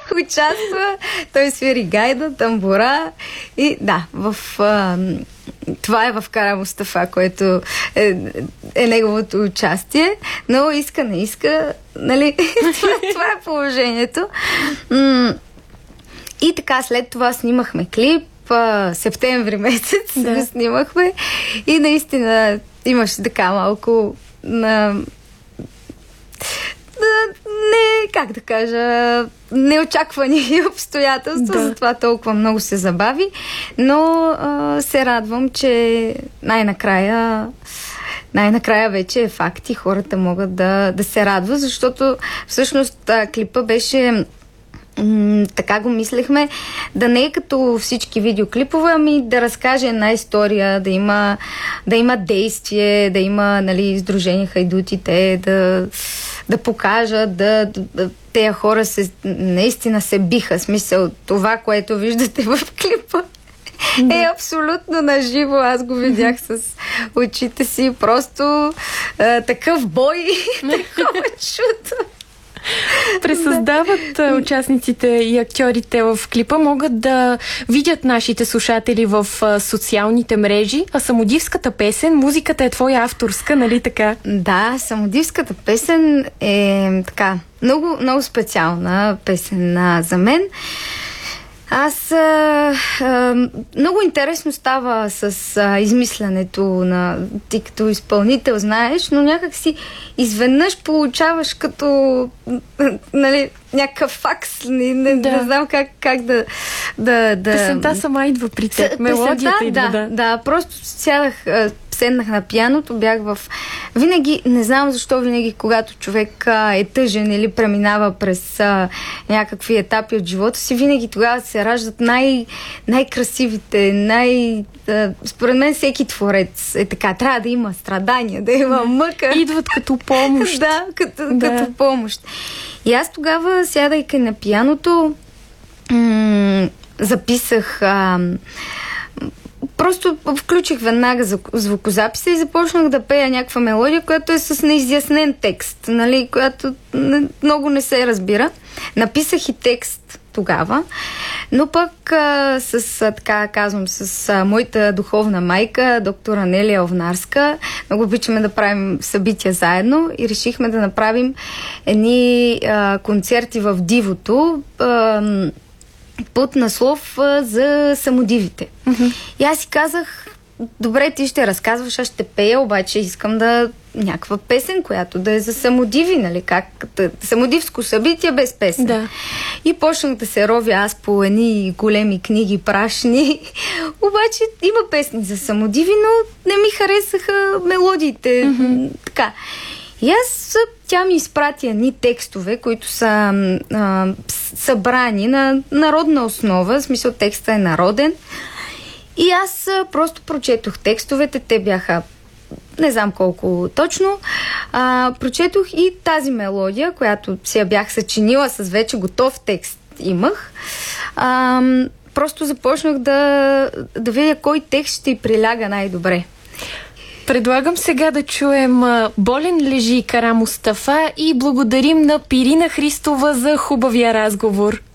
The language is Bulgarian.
участва. Той свири гайда, тамбура и да, това е в Кара Мустафа, което е неговото участие, но иска, не иска, нали? Това е положението. И така, след това снимахме клип, септември месец снимахме и наистина имаше така малко как да кажа, неочаквани обстоятелства, затова толкова много се забави, но се радвам, че най-накрая вече е факт и хората могат да се радват, защото всъщност клипа беше така го мислехме, да не е като всички видеоклипове, ами да разкаже една история, да има действие, да има, нали, Сдружение Хайдутите, да покажат, тези хора наистина се биха. Смисъл, това, което виждате в клипа, е абсолютно наживо. Аз го видях с очите си. Просто такъв бой, такова чудо. Пресъздават участниците и актьорите в клипа, могат да видят нашите слушатели в социалните мрежи, а самодивската песен, музиката е твоя авторска, нали така? Да, самодивската песен е така много, много специална песен за мен. Аз много интересно става с измислянето ти като изпълнител, знаеш, но някак си изведнъж получаваш като нали, някакъв факс, не знам как да... Песента сама идва при теб, мелодията идва. Да, просто седнах на пианото, бях винаги, не знам защо винаги, когато човек е тъжен или преминава през някакви етапи от живота си, винаги тогава се раждат най-красивите, според мен всеки творец е така. Трябва да има страдания, да има мъка. Идват като помощ. Да, като помощ. И аз тогава, сядайки на пианото, записах... Просто включих веднага звукозаписа и започнах да пея някаква мелодия, която е с неизяснен текст, нали, която много не се разбира. Написах и текст тогава, но пък така казвам, с моята духовна майка, доктор Анелия Овнарска, много обичаме да правим събития заедно и решихме да направим едни концерти в Дивото, под наслов за самодивите. И аз си казах, добре, ти ще разказваш, аз ще пея, обаче искам някаква песен, която да е за самодиви, нали, как самодивско събитие без песен. Да. И почнах да се ровя аз по едни големи книги прашни. Обаче има песни за самодиви, но не ми харесаха мелодиите. Така. И тя ми изпрати едни текстове, които са събрани на народна основа, в смисъл текста е народен. И аз просто прочетох текстовете, те бяха не знам колко точно. Прочетох и тази мелодия, която си я бях съчинила с вече готов текст имах. Просто започнах да видя кой текст ще й приляга най-добре. Предлагам сега да чуем "Болен лежи Кара Мустафа" и благодарим на Пирина Христова за хубавия разговор.